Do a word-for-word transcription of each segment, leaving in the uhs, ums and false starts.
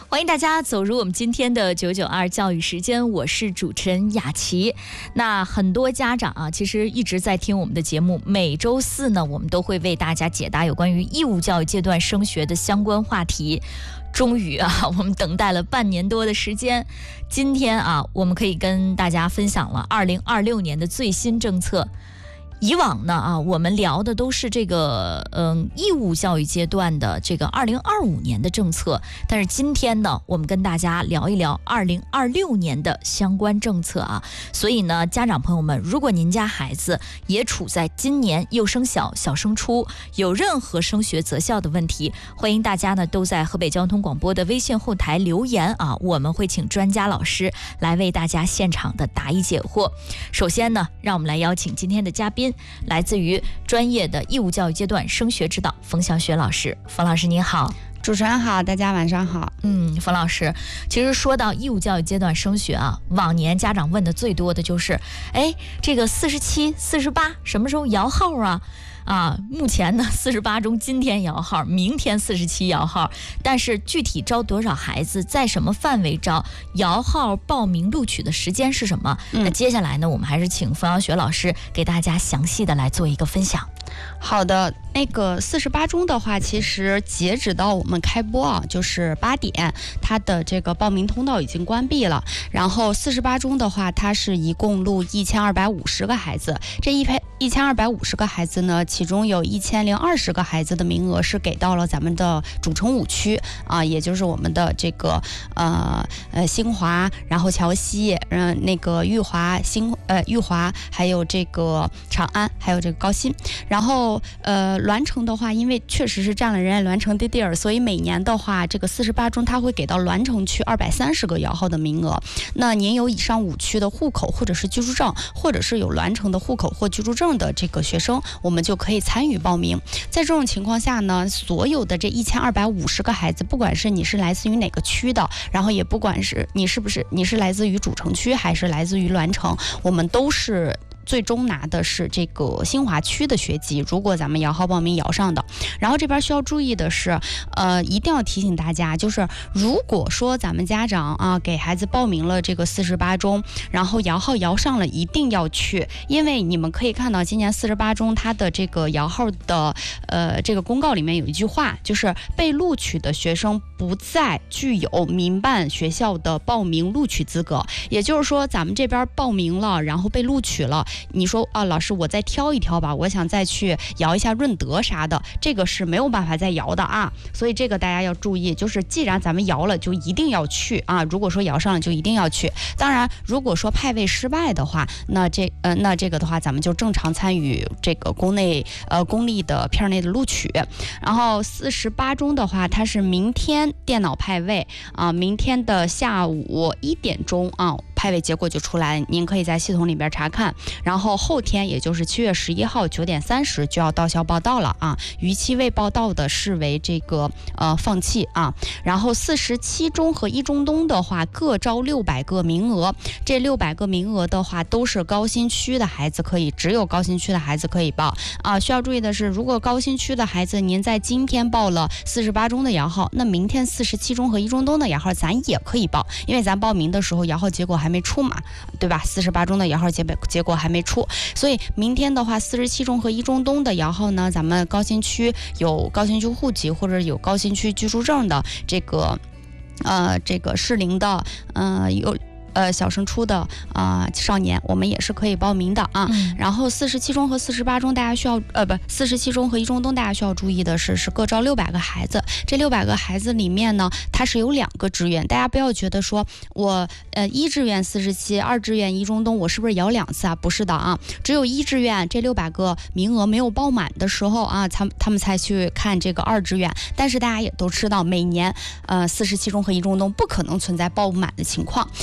欢迎大家走入我们今天的九九二教育时间，我是主持人雅琪。那很多家长啊，其实一直在听我们的节目，每周四呢，我们都会为大家解答有关于义务教育阶段升学的相关话题。终于啊，我们等待了半年多的时间，今天啊，我们可以跟大家分享了二零二六年的最新政策。以往呢啊，我们聊的都是这个嗯义务教育阶段的这个二零二五年的政策，但是今天呢，我们跟大家聊一聊二零二六年的相关政策啊。所以呢，家长朋友们，如果您家孩子也处在今年幼升小、小升初，有任何升学择校的问题，欢迎大家呢都在河北交通广播的微信后台留言啊，我们会请专家老师来为大家现场的答疑解惑。首先呢，让我们来邀请今天的嘉宾。来自于专业的义务教育阶段升学指导冯小雪老师。冯老师您好。 主持人好，大家晚上好。 嗯，冯老师，其实说到义务教育阶段升学啊，往年家长问的最多的就是，哎，这个四十七、四十八什么时候摇号啊？啊，目前呢，四十八中今天摇号，明天四十七摇号，但是具体招多少孩子，在什么范围招，摇号报名录取的时间是什么？嗯、那接下来呢，我们还是请冯小雪老师给大家详细的来做一个分享。 好的，那个四十八中的话，其实截止到我们开播啊，就是八点，它的这个报名通道已经关闭了。然后四十八中的话，它是一共录一千二百五十个孩子，这一排一千二百五十个孩子呢，其中有一千零二十个孩子的名额是给到了咱们的主城五区啊，也就是我们的这个呃呃新华，然后桥西，嗯、呃、那个裕华新呃裕华，还有这个长安，还有这个高新。然后呃栾城的话，因为确实是占了人家栾城的地儿，所以每年的话，这个四十八中它会给到栾城区二百三十个摇号的名额。那您有以上五区的户口或者是居住证，或者是有栾城的户口或居住证的这个学生，我们就可以参与报名。在这种情况下呢，所有的这一千二百五十个孩子，不管是你是来自于哪个区的，然后也不管是你是不是你是来自于主城区还是来自于栾城，我们都是最终拿的是这个新华区的学籍，如果咱们摇号报名摇上的。然后这边需要注意的是，呃，一定要提醒大家，就是如果说咱们家长啊给孩子报名了这个四十八中，然后摇号摇上了，一定要去，因为你们可以看到今年四十八中它的这个摇号的呃这个公告里面有一句话，就是被录取的学生不再具有民办学校的报名录取资格。也就是说，咱们这边报名了，然后被录取了。你说啊，老师，我再挑一挑吧，我想再去摇一下润德啥的，这个是没有办法再摇的啊。所以这个大家要注意，就是既然咱们摇了，就一定要去啊。如果说摇上了，就一定要去。当然，如果说派位失败的话，那这呃那这个的话，咱们就正常参与这个公内呃公立的片内的录取。然后四十八中的话，它是明天电脑派位啊，明天的下午一点钟啊。派位结果就出来，您可以在系统里边查看。然后后天，也就是七月十一号九点三十就要到校报到了啊，逾期未报到的视为这个呃放弃啊。然后四十七中和一中东的话，各招六百个名额，这六百个名额的话都是高新区的孩子可以，只有高新区的孩子可以报啊。需要注意的是，如果高新区的孩子您在今天报了四十八中的摇号，那明天四十七中和一中东的摇号咱也可以报，因为咱报名的时候摇号结果还还没出嘛，对吧？四十八中的摇号结结果还没出，所以明天的话，四十七中和一中东的摇号呢，咱们高新区有高新区户籍或者有高新区居住证的这个呃这个适龄的呃有。呃，小升初的啊、呃、少年，我们也是可以报名的啊。嗯、然后四十七中和四十八中，大家需要呃不，四十七中和一中东，大家需要注意的是，是各招六百个孩子。这六百个孩子里面呢，它是有两个志愿，大家不要觉得说我呃一志愿四十七，二志愿一中东，我是不是摇两次啊？不是的啊，只有一志愿这六百个名额没有报满的时候啊，他他们才去看这个二志愿。但是大家也都知道，每年呃四十七中和一中东不可能存在报满的情况，所以在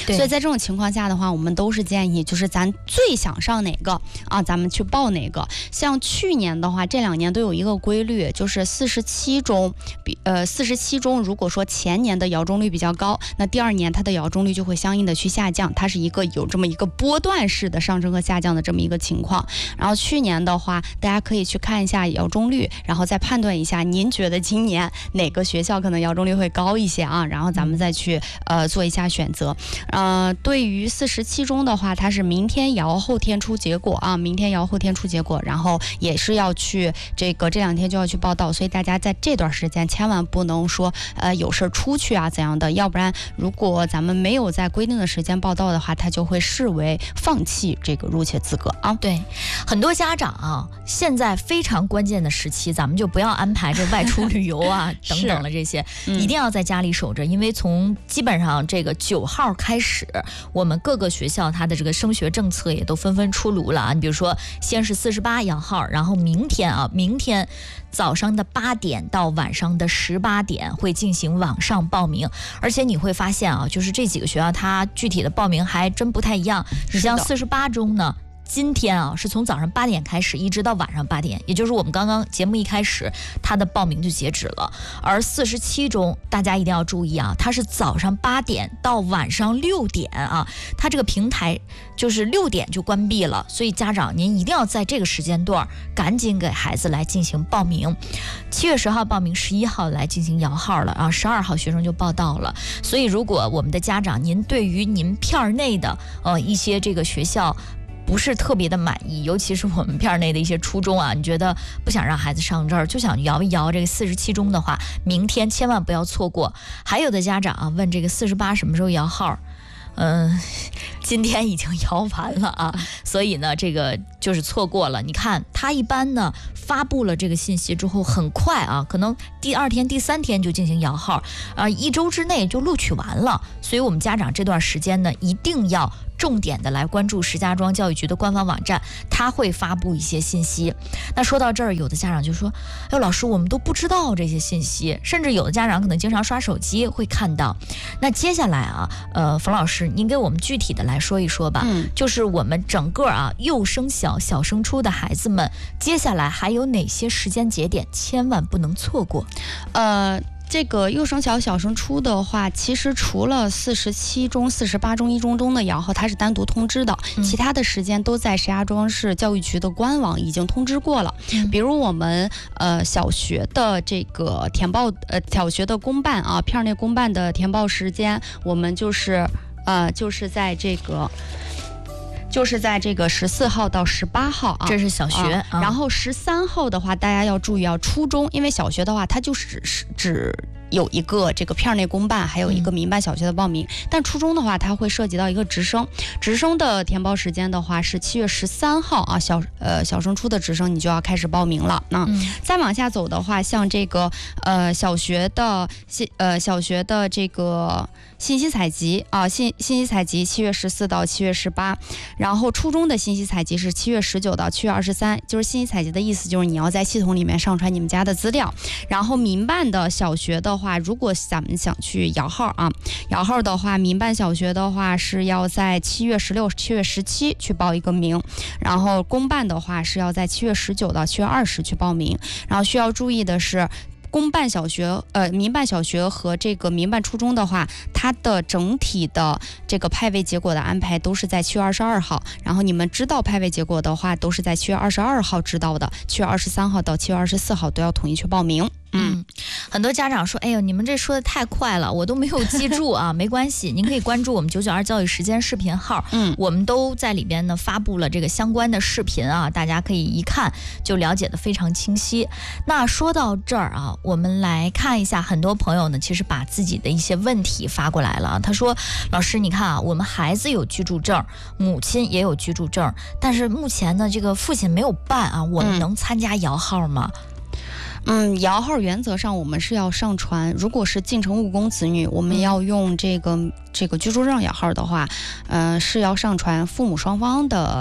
这种情况下的话，我们都是建议就是咱最想上哪个啊，咱们去报哪个。像去年的话，这两年都有一个规律，就是四十七中比呃四十七中，如果说前年的摇中率比较高，那第二年它的摇中率就会相应的去下降，它是一个有这么一个波段式的上升和下降的这么一个情况。然后去年的话，大家可以去看一下摇中率，然后再判断一下您觉得今年哪个学校可能摇中率会高一些啊，然后咱们再去呃做一下选择。呃，对于四十七中的话，它是明天摇后天出结果啊，明天摇后天出结果，然后也是要去这个这两天就要去报到，所以大家在这段时间千万不能说呃有事出去啊怎样的，要不然如果咱们没有在规定的时间报到的话，它就会视为放弃这个入学资格啊。 对，很多家长啊，现在非常关键的时期，咱们就不要安排这外出旅游啊等等的这些，嗯、一定要在家里守着，因为从基本上这个九号开始，我们各个学校它的这个升学政策也都纷纷出炉了啊。你比如说，先是四十八摇号，然后明天啊，明天早上的八点到晚上的十八点会进行网上报名，而且你会发现啊，就是这几个学校它具体的报名还真不太一样。你像四十八中呢，今天啊是从早上八点开始，一直到晚上八点，也就是我们刚刚节目一开始，它的报名就截止了。而四十七中，大家一定要注意啊，它是早上八点到晚上六点啊，它这个平台就是六点就关闭了，所以家长您一定要在这个时间段赶紧给孩子来进行报名。七月十号报名，十一号来进行摇号了啊，十二号学生就报到了。所以如果我们的家长您对于您片内的呃一些这个学校不是特别的满意，尤其是我们片内的一些初中啊，你觉得不想让孩子上这儿，就想摇一摇这个四十七中的话，明天千万不要错过。还有的家长啊问这个四十八什么时候摇号，嗯，今天已经摇完了啊，所以呢，这个就是错过了。你看，他一般呢发布了这个信息之后，很快啊，可能第二天、第三天就进行摇号，啊，一周之内就录取完了。所以我们家长这段时间呢，一定要重点的来关注石家庄教育局的官方网站，他会发布一些信息。那说到这儿，有的家长就说：“哎，老师，我们都不知道这些信息，甚至有的家长可能经常刷手机会看到。”那接下来啊，呃，冯老师，您给我们具体的来说一说吧。嗯，就是我们整个啊幼升小、小升初的孩子们，接下来还有哪些时间节点千万不能错过？ 呃。这个幼升小、小升初的话，其实除了四十七中、四十八中、一中中的摇号，它是单独通知的，嗯、其他的时间都在石家庄市教育局的官网已经通知过了。嗯、比如我们呃小学的这个填报，呃小学的公办啊，片内公办的填报时间，我们就是呃就是在这个。就是在这个十四号到十八号啊， 这是小学。啊啊、然后十三号的话，大家要注意啊，初中，因为小学的话，它就是只只有一个这个片内公办，还有一个民办小学的报名。嗯、但初中的话，它会涉及到一个直升，直升的填报时间的话是七月十三号啊，小呃小升初的直升你就要开始报名了。那、嗯、再往下走的话，像这个呃小学的信呃小学的这个信息采集啊，信信息采集七月十四到七月十八。然后初中的信息采集是七月十九到七月二十三，就是信息采集的意思就是你要在系统里面上传你们家的资料。然后民办的小学的话，如果咱们想去摇号啊，摇号的话，民办小学的话是要在七月十六、七月十七去报一个名，然后公办的话是要在七月十九到七月二十去报名。然后需要注意的是，公办小学、呃，民办小学和这个民办初中的话，它的整体的这个派位结果的安排都是在七月二十二号。然后你们知道派位结果的话，都是在七月二十二号知道的，七月二十三号到七月二十四号都要统一去报名。 嗯，很多家长说：“哎呦，你们这说的太快了，我都没有记住啊。”没关系，您可以关注我们九九二教育时间视频号，嗯，我们都在里边呢发布了这个相关的视频啊，大家可以一看就了解的非常清晰。那说到这儿啊，我们来看一下，很多朋友呢其实把自己的一些问题发过来了。他说：“老师，你看啊，我们孩子有居住证，母亲也有居住证，但是目前呢这个父亲没有办啊，我们能参加摇号吗？” 嗯，摇号原则上我们是要上传，如果是进城务工子女，我们要用这个、嗯、这个居住证摇号的话，呃，是要上传父母双方的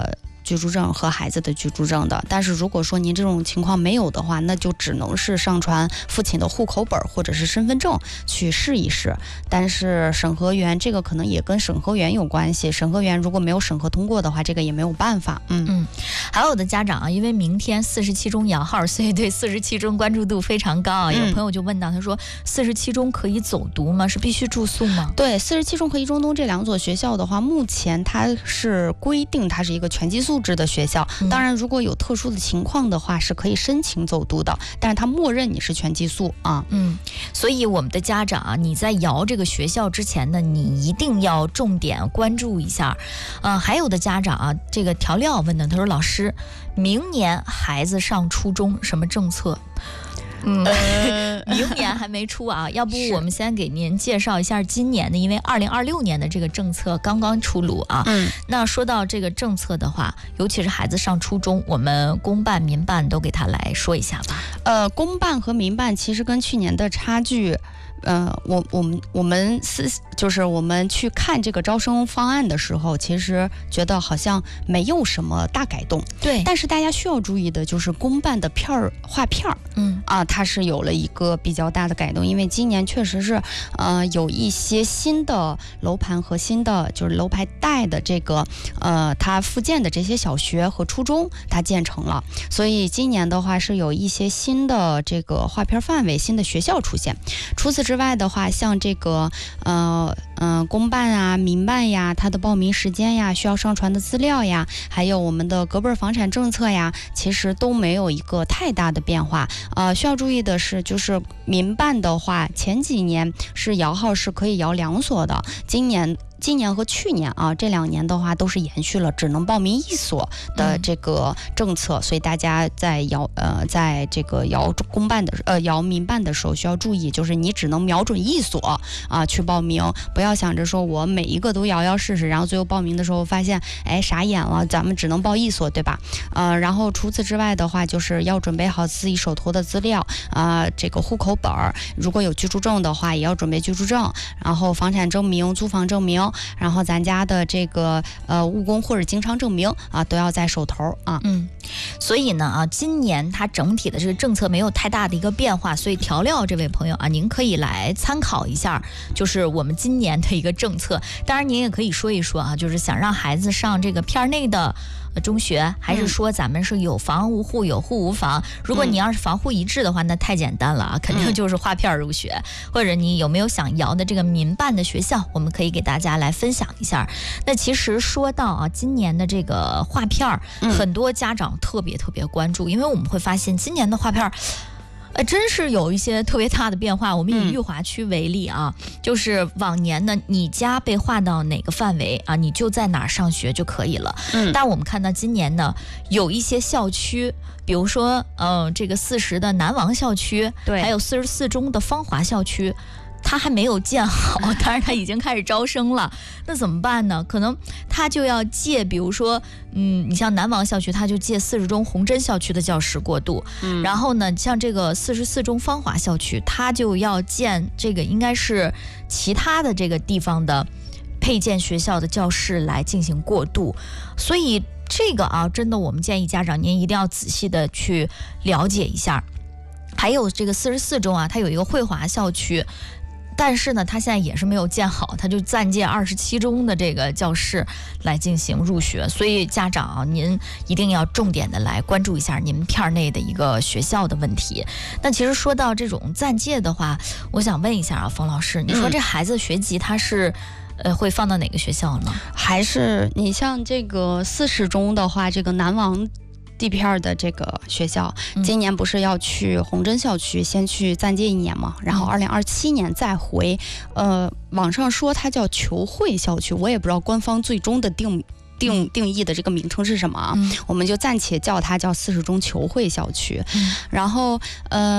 居住证和孩子的居住证的。但是如果说您这种情况没有的话，那就只能是上传父亲的户口本或者是身份证去试一试。但是审核员这个可能也跟审核员有关系，审核员如果没有审核通过的话，这个也没有办法。嗯嗯，还有的家长啊，因为明天四十七中摇号，所以对四十七中关注度非常高啊。有朋友就问到，他说四十七中可以走读吗？是必须住宿吗？ 对，四十七中和一中东这两所学校的话，目前它是规定它是一个全寄宿制的学校。嗯、当然，如果有特殊的情况的话，是可以申请走读的，但是它默认你是全寄宿啊。 嗯，所以我们的家长啊，你在摇这个学校之前呢，你一定要重点关注一下。呃，还有的家长啊，这个调料问的，他说老师，明年孩子上初中什么政策？嗯，明年还没出啊，要不我们先给您介绍一下今年的，因为二零二六年的这个政策刚刚出炉啊。嗯，那说到这个政策的话，尤其是孩子上初中，我们公办、民办都给他来说一下吧。 呃，公办和民办其实跟去年的差距。呃，我我们我们是就是我们去看这个招生方案的时候，其实觉得好像没有什么大改动。 对， 但是大家需要注意的就是公办的片儿划片儿，嗯啊，它是有了一个比较大的改动，因为今年确实是呃有一些新的楼盘和新的就是楼盘带的这个呃它附建的这些小学和初中它建成了，所以今年的话是有一些新的这个划片范围、新的学校出现。除此之外之外的话，像这个呃嗯、呃、公办啊、民办呀，它的报名时间呀、需要上传的资料呀，还有我们的隔辈儿房产政策呀，其实都没有一个太大的变化。呃，需要注意的是，就是民办的话，前几年是摇号是可以摇两所的，今年。今年和去年啊，这两年的话都是延续了只能报名一所的这个政策，嗯、所以大家在摇呃在这个摇公办的呃摇民办的时候需要注意，就是你只能瞄准一所啊去报名，不要想着说我每一个都摇摇试试，然后最后报名的时候发现哎傻眼了，咱们只能报一所，对吧？呃，然后除此之外的话，就是要准备好自己手头的资料啊、呃，这个户口本儿，如果有居住证的话，也要准备居住证，然后房产证明、租房证明。然后咱家的这个呃务工或者经商证明啊都要在手头啊。 嗯，所以呢啊，今年它整体的这个政策没有太大的一个变化，所以调料这位朋友啊，您可以来参考一下，就是我们今年的一个政策。当然您也可以说一说啊，就是想让孩子上这个片内的中学，还是说咱们是有房无户有户无房？如果你要是房户一致的话，那太简单了啊，肯定就是划片入学。或者你有没有想摇的这个民办的学校，我们可以给大家来分享一下。那其实说到啊，今年的这个划片，很多家长特别特别关注，因为我们会发现今年的划片。呃，真是有一些特别大的变化。我们以裕华区为例啊，嗯、就是往年呢，你家被划到哪个范围啊，你就在哪儿上学就可以了。嗯，但我们看到今年呢，有一些校区，比如说呃，这个四十的南王校区，对，还有四十四中的芳华校区。他还没有建好，但是他已经开始招生了，那怎么办呢？可能他就要借，比如说，嗯，你像南王校区，他就借四十中红针校区的教室过渡，嗯，然后呢，像这个四十四中芳华校区，他就要建这个应该是其他的这个地方的配建学校的教室来进行过渡，所以这个啊，真的我们建议家长您一定要仔细的去了解一下。还有这个四十四中啊，它有一个汇华校区。但是呢，他现在也是没有建好，他就暂借二十七中的这个教室来进行入学，所以家长啊，您一定要重点的来关注一下您片内的一个学校的问题。那其实说到这种暂借的话，我想问一下啊，冯老师，你说这孩子学籍他是？呃，会放到哪个学校呢？ 还是你像这个四十中的话，这个南王地片的这个学校，今年不是要去红针校区先去暂借一年嘛，然后二零二七年再回，呃，网上说它叫球汇校区，我也不知道官方最终的定定定义的这个名称是什么啊，嗯、我们就暂且叫它叫四十中球汇校区，嗯、然后呃。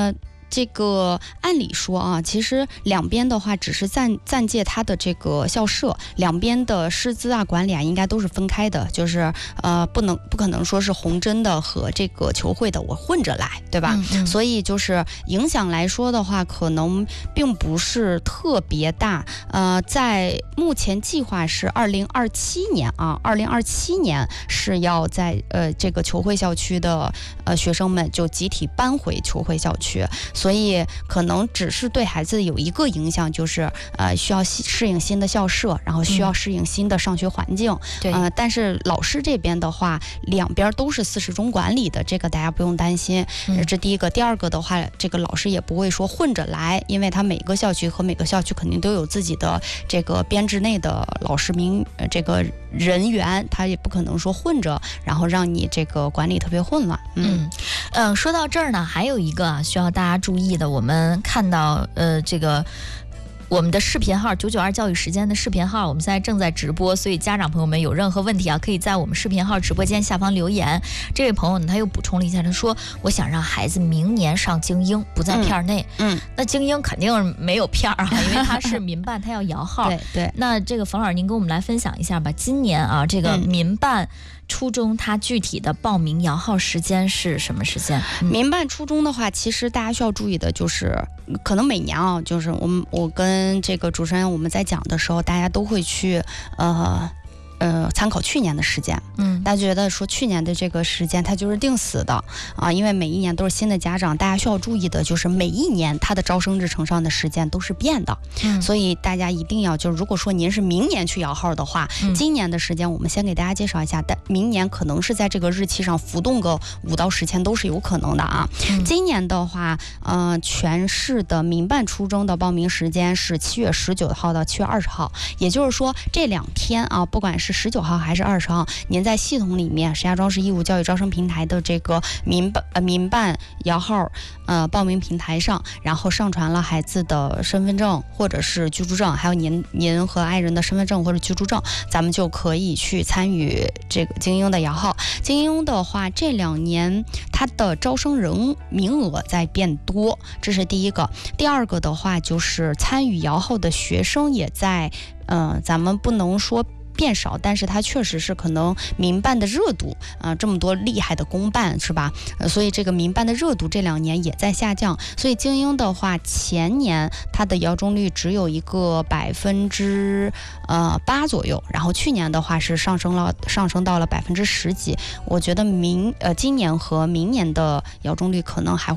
这个按理说啊，其实两边的话只是暂暂借它的这个校舍，两边的师资啊、管理啊应该都是分开的，就是呃不能不可能说是红针的和这个球会的我混着来，对吧？ 嗯嗯、 所以就是影响来说的话，可能并不是特别大。呃，在目前计划是二零二七年啊，二零二七年是要在呃这个球会校区的呃学生们就集体搬回球会校区。所以可能只是对孩子有一个影响，就是呃需要适应新的校舍，然后需要适应新的上学环境。 对、 嗯，呃，但是老师这边的话，两边都是四十中管理的，这个大家不用担心。嗯、这第一个，第二个的话，这个老师也不会说混着来，因为他每个校区和每个校区肯定都有自己的这个编制内的老师名呃这个人员，他也不可能说混着，然后让你这个管理特别混乱。 嗯嗯、呃，说到这儿呢，还有一个啊需要大家注意的，我们看到呃这个我们的视频号九九二教育时间的视频号，我们现在正在直播，所以家长朋友们有任何问题啊，可以在我们视频号直播间下方留言。这位朋友呢，他又补充了一下，他说我想让孩子明年上精英，不在片内。嗯，那精英肯定没有片儿啊，因为他是民办，他要摇号。 对对。 那这个冯老师，您跟我们来分享一下吧。今年啊，这个民办初中它具体的报名摇号时间是什么时间？ 嗯、民办初中的话，其实大家需要注意的就是，可能每年啊，就是我们我跟这个主持人我们在讲的时候，大家都会去呃。呃，参考去年的时间，嗯，大家觉得说去年的这个时间它就是定死的啊，因为每一年都是新的家长，大家需要注意的就是每一年它的招生日程上的时间都是变的，嗯，所以大家一定要就是如果说您是明年去摇号的话，嗯、今年的时间我们先给大家介绍一下，但明年可能是在这个日期上浮动个五到十天都是有可能的啊。嗯、今年的话，呃，全市的民办初中的报名时间是七月十九号到七月二十号，也就是说这两天啊，不管是十九号还是二十号，您在系统里面石家庄市义务教育招生平台的这个民办呃民办摇号呃报名平台上，然后上传了孩子的身份证或者是居住证，还有您您和爱人的身份证或者居住证，咱们就可以去参与这个精英的摇号。精英的话，这两年它的招生人名额在变多，这是第一个。第二个的话，就是参与摇号的学生也在呃，咱们不能说变少，但是它确实是可能民办的热度啊、呃，这么多厉害的公办是吧？呃，所以这个民办的热度这两年也在下降。所以精英的话，前年它的摇中率只有一个百分之呃八左右，然后去年的话是上升了，上升到了百分之十几。我觉得明呃今年和明年的摇中率可能还会